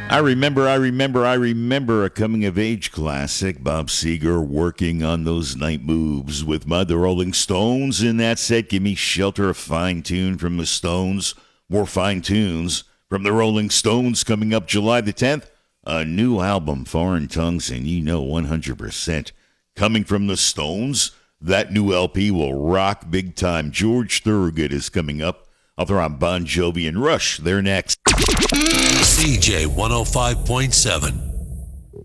I remember a coming-of-age classic. Bob Seger working on those night moves with the Rolling Stones in that set. Give me Shelter, a fine tune from the Stones. More fine tunes from the Rolling Stones coming up July the 10th. A new album, Foreign Tongues, and 100% coming from the Stones. That new LP will rock big time. George Thorogood is coming up. I'll throw on Bon Jovi and Rush. They're next. CJ 105.7.